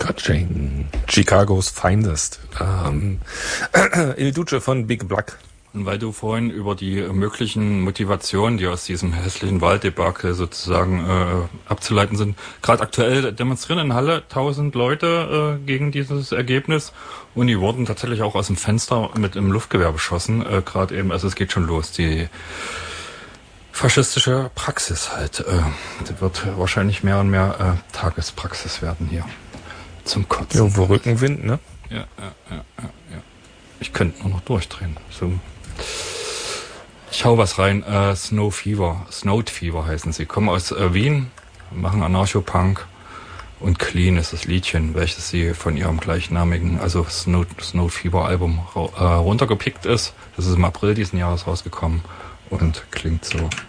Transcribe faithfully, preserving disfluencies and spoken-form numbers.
Katsching. Chicagos Finest. Ähm, Il Duce von Big Black. Und weil du vorhin über die möglichen Motivationen, die aus diesem hässlichen Walddebakel sozusagen äh, abzuleiten sind, gerade aktuell demonstrieren in Halle tausend Leute äh, gegen dieses Ergebnis und die wurden tatsächlich auch aus dem Fenster mit einem Luftgewehr beschossen, äh, gerade eben, also es geht schon los, die faschistische Praxis halt, äh, das wird wahrscheinlich mehr und mehr äh, Tagespraxis werden hier, zum Kotzen. Ja, wo Rückenwind, ne? Ja, ja, ja, ja, ja. Ich könnte nur noch durchdrehen, so. Ich hau was rein, äh, Snow Fever, Snowed Fever heißen sie, kommen aus äh, Wien, machen Anarcho-Punk und Clean ist das Liedchen, welches sie von ihrem gleichnamigen, also Snow, Snowed Fever Album äh, runtergepickt ist. Das ist im April diesen Jahres rausgekommen und klingt so.